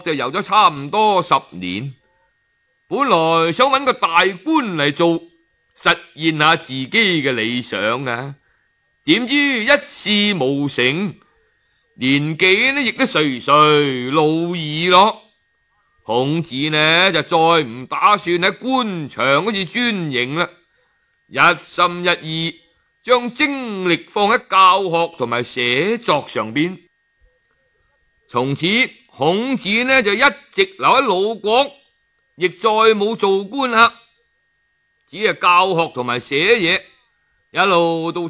就游咗差唔多10年，本來想搵個大官嚟做，實現下自己嘅理想啊，點知一事無成，年紀呢亦都垂垂老矣咯。孔子呢就再唔打算喺官場嗰處專營啦，一心一意將精力放喺教學同埋寫作上邊。從此孔子呢就一直留喺魯國，亦再冇做官啦，只係教學同埋寫嘢，一路到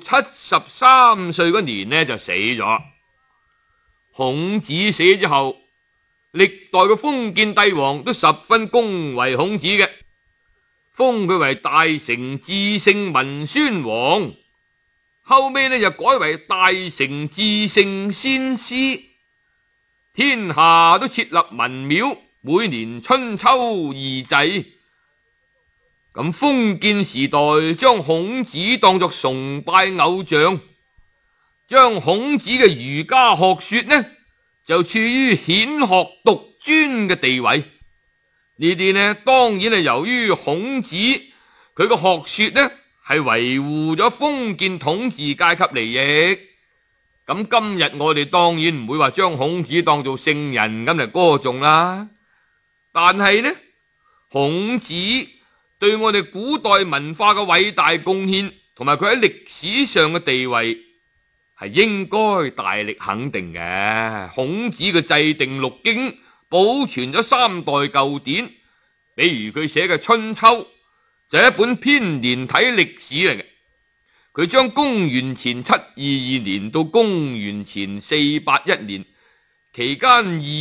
73歲嗰年呢就死咗。孔子死之後，歷代嘅封建帝王都十分恭維孔子嘅，封佢為大成至聖文宣王，後尾呢就改為大成至聖先師。天下都設立文廟，每年春秋二祭。咁封建時代將孔子當作崇拜偶像，將孔子嘅儒家學說呢就處於顯學獨尊嘅地位。呢啲呢當然係由於孔子佢個學說呢係維護咗封建統治階級利益。咁今日我哋當然唔會話將孔子當做聖人咁嚟歌頌啦，但係呢，孔子對我哋古代文化嘅偉大貢獻同埋佢喺歷史上嘅地位係應該大力肯定嘅。孔子嘅制定六經，保存咗3代舊典，比如佢寫嘅《春秋》就係一本編年體歷史嚟嘅。佢將公元前722年到公元前481年期間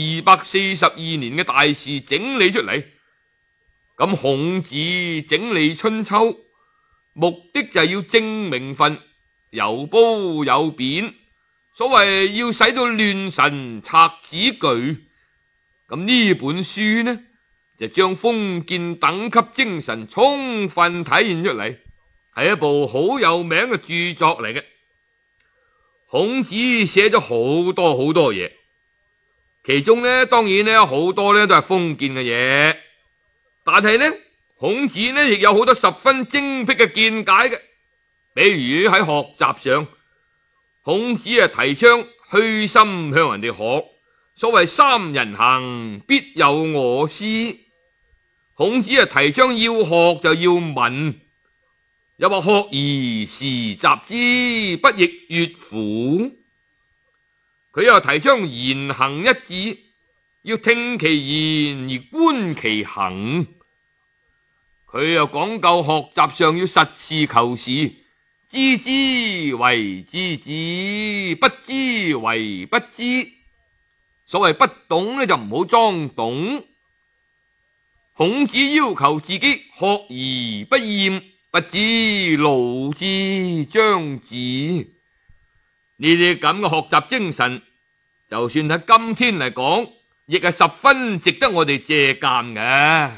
242年嘅大事整理出嚟。咁孔子整理春秋，目的就係要正名分，有褒有貶，所謂要使到亂臣賊子懼。咁呢本書呢，就將封建等級精神充分體現出嚟，係一部好有名嘅著作嚟嘅。孔子寫咗好多嘢，其中呢當然呢好多呢都係封建嘅嘢，但係呢孔子呢亦有好多十分精闢嘅見解嘅。比如喺學習上，孔子提倡虛心向人哋學，所謂3人行必有我師。孔子提倡要學就要問，又話學而時習之，不亦說乎？佢又提倡言行一致，要聽其言而觀其行。佢又講究學習上要實事求是，知之為知之，不知為不知。所謂不懂呢就唔好裝懂。孔子要求自己學而不厭，不知勞之將至。呢啲咁嘅學習精神，就算喺今天嚟講，亦係十分值得我哋借鑒嘅。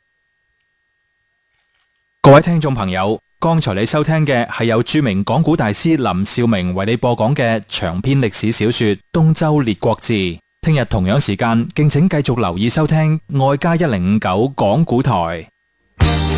各位聽眾朋友，剛才你收聽嘅係由著名講古大師林兆明為你播講嘅長篇歷史小說《東周列國志》。聽日同樣時間，敬請繼續留意收聽愛家1059講古台。